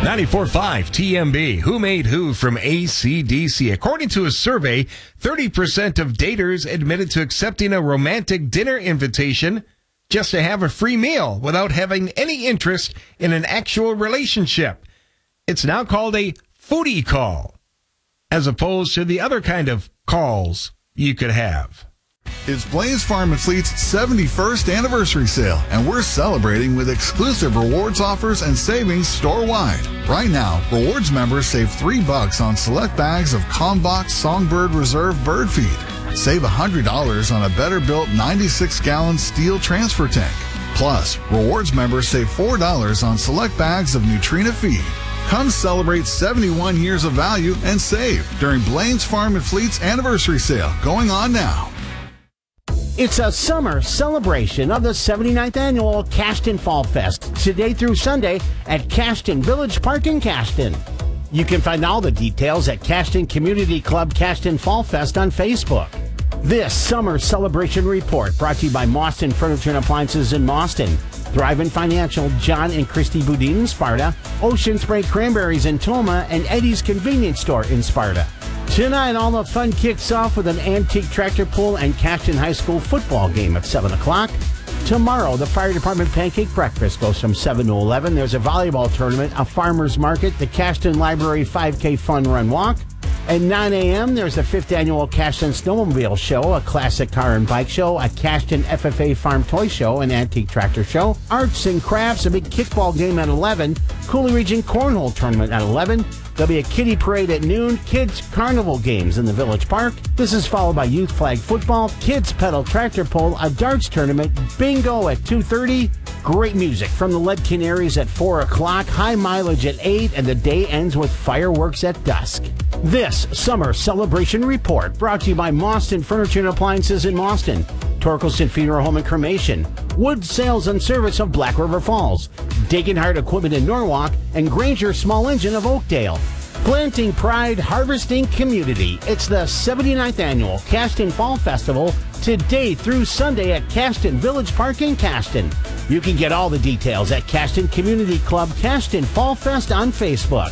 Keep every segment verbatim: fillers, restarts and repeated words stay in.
ninety-four point five T M B. Who made who from A C D C? According to a survey, thirty percent of daters admitted to accepting a romantic dinner invitation just to have a free meal without having any interest in an actual relationship. It's now called a foodie call, as opposed to the other kind of calls you could have. It's Blaze Farm and Fleet's seventy-first anniversary sale, and we're celebrating with exclusive rewards offers and savings store-wide. Right now, rewards members save three bucks on select bags of Combox Songbird Reserve bird feed. Save one hundred dollars on a better-built ninety-six gallon steel transfer tank. Plus, rewards members save four dollars on select bags of Nutrina feed. Come celebrate seventy-one years of value and save during Blaze Farm and Fleet's anniversary sale going on now. It's a summer celebration of the seventy-ninth Annual Cashton Fall Fest, today through Sunday at Cashton Village Park in Cashton. You can find all the details at Cashton Community Club Cashton Fall Fest on Facebook. This summer celebration report brought to you by Mauston Furniture and Appliances in Mauston, Thrivent Financial, John and Christy Boudin in Sparta, Ocean Spray Cranberries in Toma, and Eddie's Convenience Store in Sparta. Tonight, all the fun kicks off with an antique tractor pull and Cashton High School football game at seven o'clock. Tomorrow, the Fire Department Pancake Breakfast goes from seven to eleven. There's a volleyball tournament, a farmer's market, the Cashton Library five K Fun Run Walk. At nine a.m., there's the fifth Annual Cashton Snowmobile Show, a classic car and bike show, a Cashton F F A Farm Toy Show, an antique tractor show, arts and crafts, a big kickball game at eleven, Cooley Region Cornhole Tournament at eleven. There'll be a kiddie parade at noon, kids carnival games in the Village Park. This is followed by youth flag football, kids pedal tractor pull, a darts tournament, bingo at two thirty. Great music from the Lead Canaries at four o'clock, high mileage at eight, and the day ends with fireworks at dusk. This summer celebration report brought to you by Mauston Furniture and Appliances in Mauston, Torkelson Funeral Home and Cremation, Wood Sales and Service of Black River Falls, Degenhardt Equipment in Norwalk, and Granger Small Engine of Oakdale. Planting pride, harvesting community. It's the seventy-ninth Annual Cashton Fall Festival, today through Sunday at Cashton Village Park in Cashton. You can get all the details at Cashton Community Club Cashton Fall Fest on Facebook.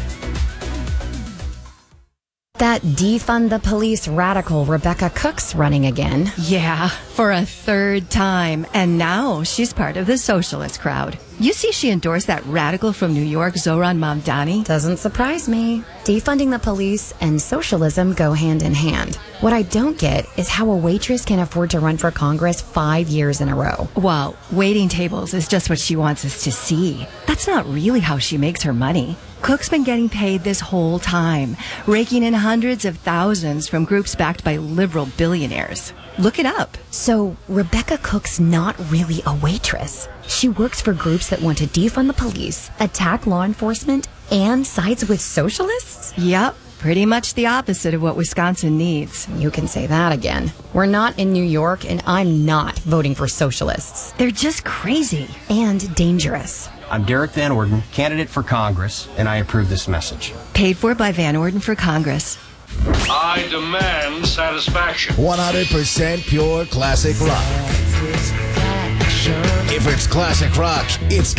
That defund the police radical Rebecca Cook's running again. Yeah, for a third time. And now she's part of the socialist crowd. You see she endorsed that radical from New York, Zoran Mamdani? Doesn't surprise me. Defunding the police and socialism go hand in hand. What I don't get is how a waitress can afford to run for Congress five years in a row. Well, waiting tables is just what she wants us to see. That's not really how she makes her money. Cook's been getting paid this whole time, raking in hundreds of thousands from groups backed by liberal billionaires. Look it up. So, Rebecca Cook's not really a waitress. She works for groups that want to defund the police, attack law enforcement, and sides with socialists? Yep, pretty much the opposite of what Wisconsin needs. You can say that again. We're not in New York, and I'm not voting for socialists. They're just crazy. And dangerous. I'm Derek Van Orden, candidate for Congress, and I approve this message. Paid for by Van Orden for Congress. I demand satisfaction. one hundred percent pure classic rock. If it's classic rock, it's